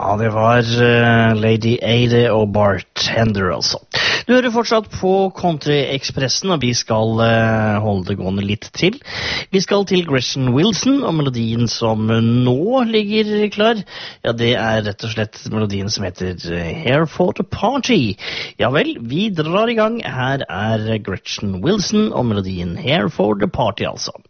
Ja, det var Lady Ada og Bartender, altså. Du hører fortsatt på Country-ekspressen, og vi skal holde det gående litt til. Vi skal til Gretchen Wilson, og melodien som nå ligger klar, ja, det er rett og slett melodien som heter Here for the Party. Ja vel, vi drar i gang. Her er Gretchen Wilson, og melodien Here for the Party, altså.